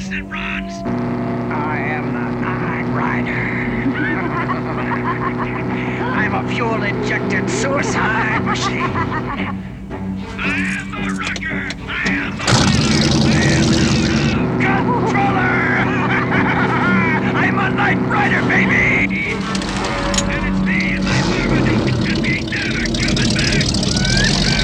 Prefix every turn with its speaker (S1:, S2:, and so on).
S1: that runs.
S2: I am the Night Rider. I'm a fuel-injected suicide machine.
S1: I am the rocker. I am the roller. I am Ludo.
S2: Controller! I'm a Night Rider, baby!